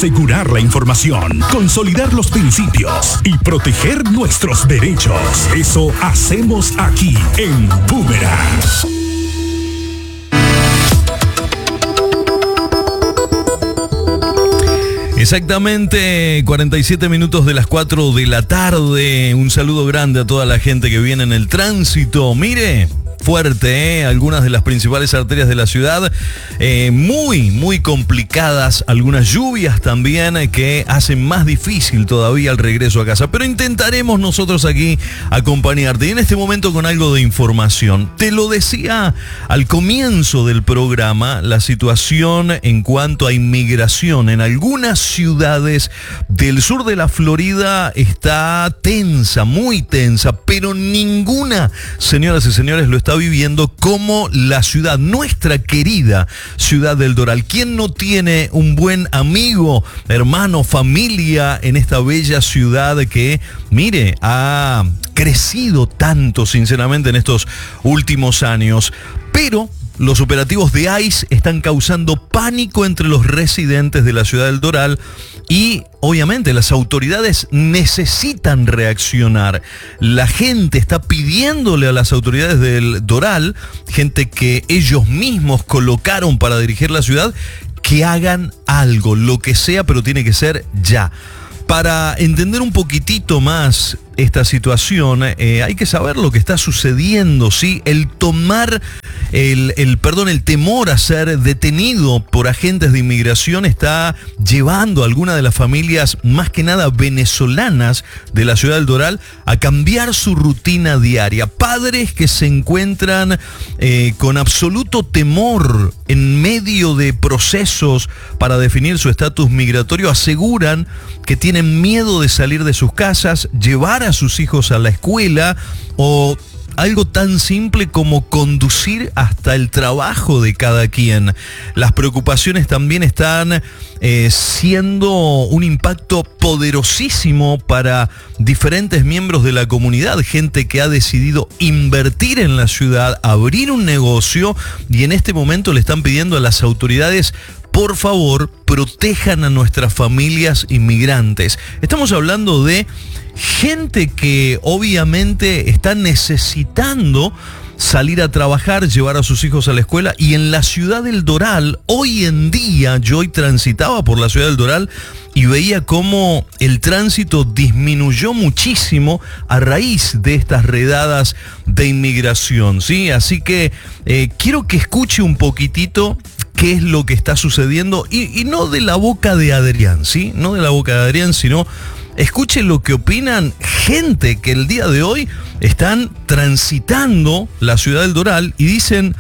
asegurar la información, consolidar los principios y proteger nuestros derechos. Eso hacemos aquí en Boomerang. Exactamente 47 minutos de las 4 de la tarde. Un saludo grande a toda la gente que viene en el tránsito. Mire, fuerte, algunas de las principales arterias de la ciudad, muy complicadas, algunas lluvias también que hacen más difícil todavía el regreso a casa, pero intentaremos nosotros aquí acompañarte y en este momento con algo de información. Te lo decía al comienzo del programa, la situación en cuanto a inmigración en algunas ciudades del sur de la Florida está tensa, muy tensa, pero ninguna, señoras y señores, lo está viviendo como la ciudad, nuestra querida ciudad del Doral. ¿Quién no tiene un buen amigo, hermano, familia en esta bella ciudad que, mire, ha crecido tanto, sinceramente, en estos últimos años? Pero los operativos de ICE están causando pánico entre los residentes de la ciudad del Doral y obviamente las autoridades necesitan reaccionar. La gente está pidiéndole a las autoridades del Doral, gente que ellos mismos colocaron para dirigir la ciudad, que hagan algo, lo que sea, pero tiene que ser ya. Para entender un poquitito más esta situación, hay que saber lo que está sucediendo, ¿sí? El temor a ser detenido por agentes de inmigración está llevando a algunas de las familias, más que nada venezolanas de la ciudad del Doral, a cambiar su rutina diaria. Padres que se encuentran con absoluto temor en medio de procesos para definir su estatus migratorio, aseguran que tienen miedo de salir de sus casas, llevar a sus hijos a la escuela o algo tan simple como conducir hasta el trabajo de cada quien. Las preocupaciones también están siendo un impacto poderosísimo para diferentes miembros de la comunidad, gente que ha decidido invertir en la ciudad, abrir un negocio y en este momento le están pidiendo a las autoridades: por favor, protejan a nuestras familias inmigrantes. Estamos hablando de gente que obviamente está necesitando salir a trabajar, llevar a sus hijos a la escuela, y en la ciudad del Doral, hoy en día, yo hoy transitaba por la ciudad del Doral y veía cómo el tránsito disminuyó muchísimo a raíz de estas redadas de inmigración, ¿sí? Así que quiero que escuche un poquitito qué es lo que está sucediendo y no de la boca de Adrián, ¿sí? No de la boca de Adrián, sino escuche lo que opinan gente que el día de hoy están transitando la ciudad del Doral y dicen: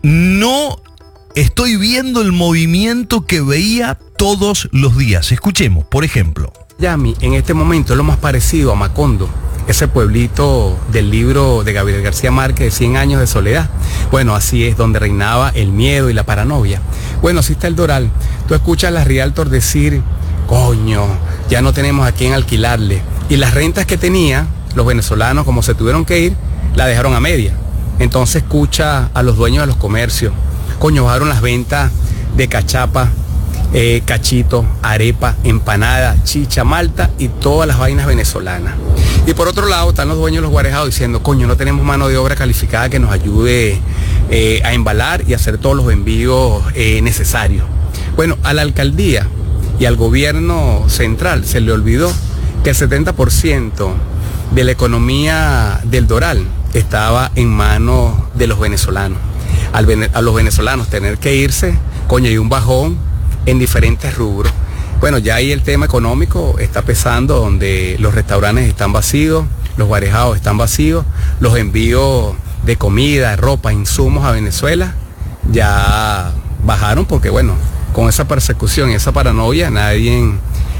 no estoy viendo el movimiento que veía todos los días. Escuchemos, por ejemplo. Miami en este momento es lo más parecido a Macondo, ese pueblito del libro de Gabriel García Márquez de 100 años de soledad. Bueno, así es, donde reinaba el miedo y la paranoia. Bueno, así está el Doral. Tú escuchas a las realtors decir: coño, ya no tenemos a quién alquilarle. Y las rentas que tenía, los venezolanos, como se tuvieron que ir, la dejaron a media. Entonces escucha a los dueños de los comercios: coño, bajaron las ventas de cachapa, cachito, arepa, empanada, chicha, malta y todas las vainas venezolanas. Y por otro lado están los dueños de los guarejados diciendo: coño, no tenemos mano de obra calificada que nos ayude a embalar y hacer todos los envíos necesarios. Bueno, a la alcaldía y al gobierno central se le olvidó que el 70% de la economía del Doral estaba en manos de los venezolanos. A los venezolanos tener que irse, coño, hay un bajón en diferentes rubros. Bueno, ya ahí el tema económico está pesando, donde los restaurantes están vacíos, los guarejados están vacíos, los envíos de comida, ropa, insumos a Venezuela ya bajaron porque, bueno, con esa persecución y esa paranoia nadie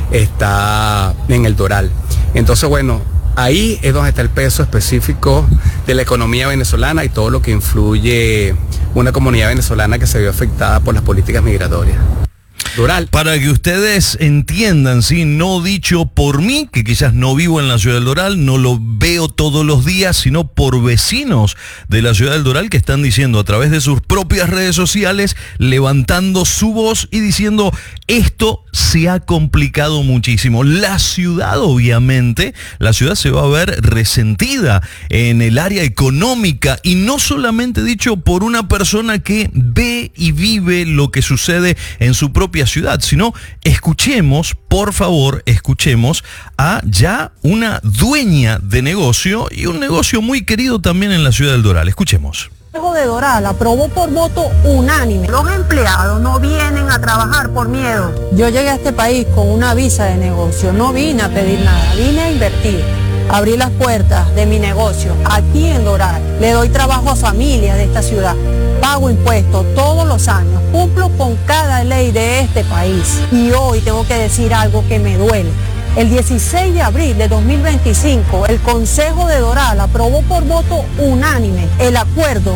está en el Doral. Entonces, bueno, ahí es donde está el peso específico de la economía venezolana y todo lo que influye una comunidad venezolana que se vio afectada por las políticas migratorias. Doral. Para que ustedes entiendan, ¿sí? No dicho por mí, que quizás no vivo en la ciudad del Doral, no lo veo todos los días, sino por vecinos de la ciudad del Doral que están diciendo a través de sus propias redes sociales, levantando su voz y diciendo: esto se ha complicado muchísimo. La ciudad, obviamente, la ciudad se va a ver resentida en el área económica, y no solamente dicho por una persona que ve y vive lo que sucede en su propia ciudad, sino escuchemos, por favor, escuchemos a ya una dueña de negocio, y un negocio muy querido también en la ciudad del Doral. Escuchemos. El Consejo de Doral aprobó por voto unánime. Los empleados no vienen a trabajar por miedo. Yo llegué a este país con una visa de negocio, no vine a pedir nada, vine a invertir. Abrí las puertas de mi negocio aquí en Doral. Le doy trabajo a familias de esta ciudad. Pago impuestos todos los años. Cumplo con cada ley de este país. Y hoy tengo que decir algo que me duele. El 16 de abril de 2025, el Consejo de Doral aprobó por voto unánime el acuerdo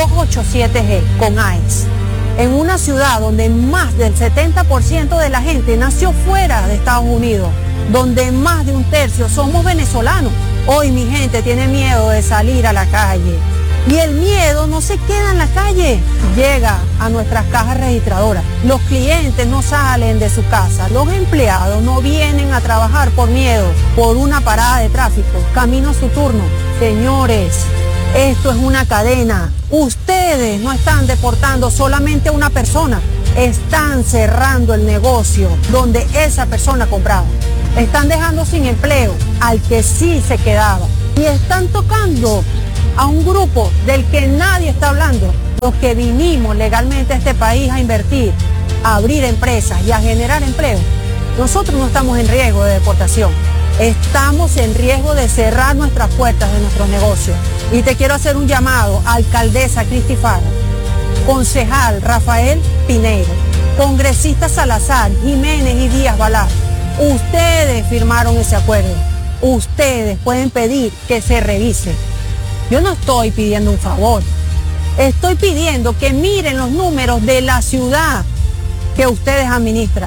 287G con AES. En una ciudad donde más del 70% de la gente nació fuera de Estados Unidos, donde más de un tercio somos venezolanos. Hoy mi gente tiene miedo de salir a la calle. Y el miedo no se queda en la calle, llega a nuestras cajas registradoras. Los clientes no salen de su casa, los empleados no vienen a trabajar por miedo, por una parada de tráfico, camino a su turno. Señores, esto es una cadena. Ustedes no están deportando solamente a una persona, están cerrando el negocio donde esa persona compraba. Están dejando sin empleo al que sí se quedaba. Y están tocando a un grupo del que nadie está hablando, los que vinimos legalmente a este país a invertir, a abrir empresas y a generar empleo. Nosotros no estamos en riesgo de deportación, estamos en riesgo de cerrar nuestras puertas de nuestros negocios. Y te quiero hacer un llamado, alcaldesa Cristi Fara, concejal Rafael Pineiro, congresista Salazar, Jiménez y Díaz Balart. Ustedes firmaron ese acuerdo, ustedes pueden pedir que se revise. Yo no estoy pidiendo un favor, estoy pidiendo que miren los números de la ciudad que ustedes administran.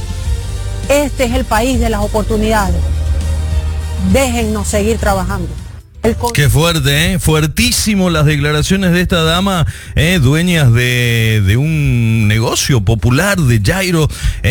Este es el país de las oportunidades. Déjennos seguir trabajando. Qué fuerte, fuertísimo las declaraciones de esta dama, dueñas de un negocio popular de Jairo,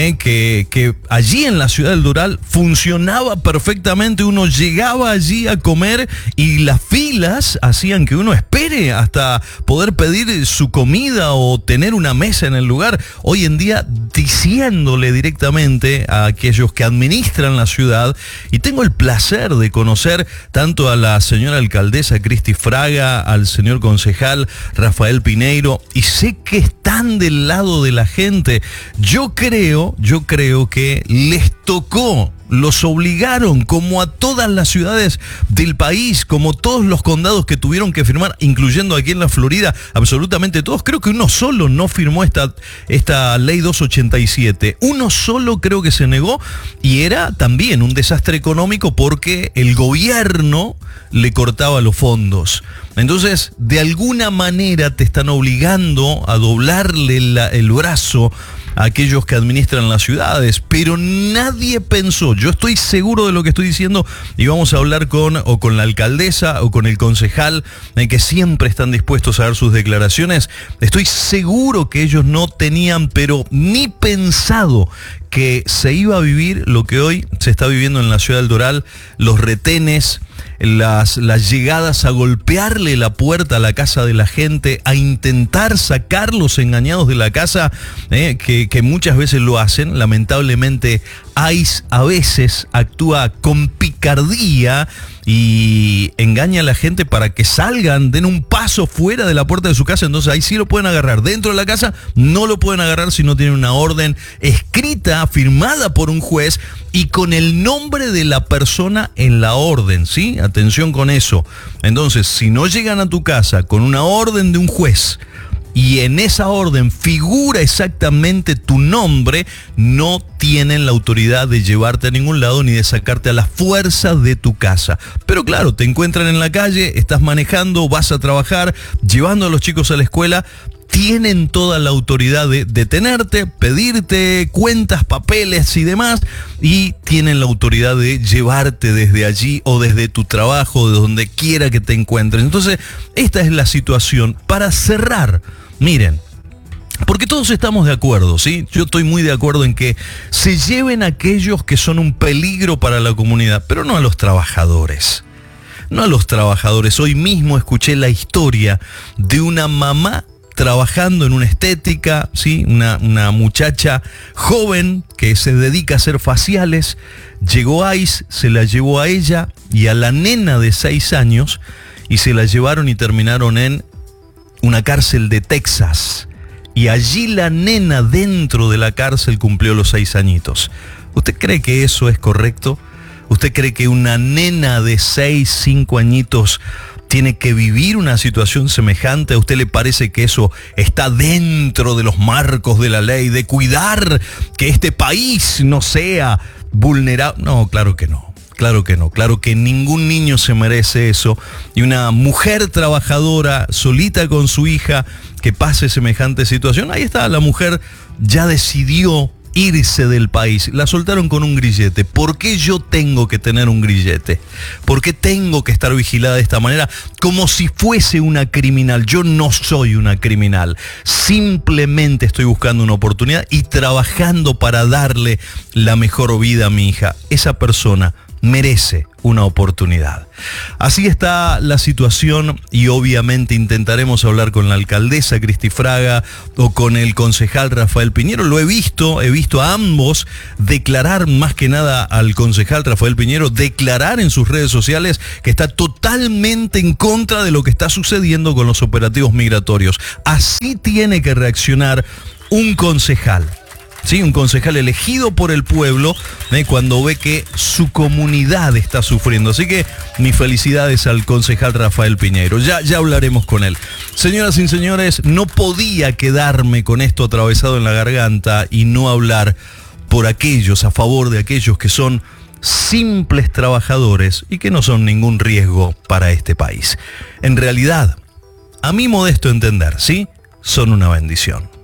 que allí en la ciudad del Doral funcionaba perfectamente. Uno llegaba allí a comer y las filas hacían que uno espere hasta poder pedir su comida o tener una mesa en el lugar. Hoy en día, diciéndole directamente a aquellos que administran la ciudad, y tengo el placer de conocer tanto a la señora alcaldesa Cristi Fraga, al señor concejal Rafael Pineiro, y sé que están del lado de la gente. Yo creo que les tocó, los obligaron, como a todas las ciudades del país, como todos los condados que tuvieron que firmar, incluyendo aquí en la Florida, absolutamente todos. Creo que uno solo no firmó esta ley 287. Uno solo creo que se negó, y era también un desastre económico porque el gobierno le cortaba los fondos. Entonces, de alguna manera te están obligando a doblarle el brazo a aquellos que administran las ciudades, pero nadie pensó, yo estoy seguro de lo que estoy diciendo, y vamos a hablar con la alcaldesa o con el concejal, que siempre están dispuestos a dar sus declaraciones. Estoy seguro que ellos no tenían, pero ni pensado que se iba a vivir lo que hoy se está viviendo en la ciudad del Doral, los retenes, las llegadas a golpearle la puerta a la casa de la gente, a intentar sacarlos engañados de la casa, que muchas veces lo hacen. Lamentablemente ICE a veces actúa con picardía y engaña a la gente para que salgan, den un paso fuera de la puerta de su casa. Entonces ahí sí lo pueden agarrar. Dentro de la casa no lo pueden agarrar si no tienen una orden escrita, firmada por un juez y con el nombre de la persona en la orden, ¿sí? Atención con eso. Entonces, si no llegan a tu casa con una orden de un juez y en esa orden figura exactamente tu nombre, no tienen la autoridad de llevarte a ningún lado ni de sacarte a la fuerza de tu casa. Pero claro, te encuentran en la calle, estás manejando, vas a trabajar, llevando a los chicos a la escuela, tienen toda la autoridad de detenerte, pedirte cuentas, papeles y demás, y tienen la autoridad de llevarte desde allí o desde tu trabajo, de donde quiera que te encuentres. Entonces, esta es la situación. Para cerrar, miren, porque todos estamos de acuerdo, ¿sí? Yo estoy muy de acuerdo en que se lleven a aquellos que son un peligro para la comunidad, pero no a los trabajadores. No a los trabajadores. Hoy mismo escuché la historia de una mamá trabajando en una estética, ¿sí? Una muchacha joven que se dedica a hacer faciales. Llegó ICE, se la llevó a ella y a la nena de 6 años y se la llevaron y terminaron en una cárcel de Texas. Y allí la nena dentro de la cárcel cumplió los 6 añitos. ¿Usted cree que eso es correcto? ¿Usted cree que una nena de 6, 5 añitos tiene que vivir una situación semejante? ¿A usted le parece que eso está dentro de los marcos de la ley, de cuidar que este país no sea vulnerable? No, claro que no. Claro que no, claro que ningún niño se merece eso. Y una mujer trabajadora, solita con su hija, que pase semejante situación, ahí está, la mujer ya decidió irse del país. La soltaron con un grillete. ¿Por qué yo tengo que tener un grillete? ¿Por qué tengo que estar vigilada de esta manera? Como si fuese una criminal. Yo no soy una criminal. Simplemente estoy buscando una oportunidad y trabajando para darle la mejor vida a mi hija. Esa persona merece una oportunidad. Así está la situación y obviamente intentaremos hablar con la alcaldesa Cristi Fraga o con el concejal Rafael Piñero. Lo he visto a ambos declarar, más que nada al concejal Rafael Piñero, declarar en sus redes sociales que está totalmente en contra de lo que está sucediendo con los operativos migratorios. Así tiene que reaccionar un concejal. Sí, un concejal elegido por el pueblo, cuando ve que su comunidad está sufriendo. Así que mis felicidades al concejal Rafael Piñero. Ya hablaremos con él. Señoras y señores, no podía quedarme con esto atravesado en la garganta y no hablar por aquellos, a favor de aquellos que son simples trabajadores y que no son ningún riesgo para este país. En realidad, a mi modesto entender, ¿sí? Son una bendición.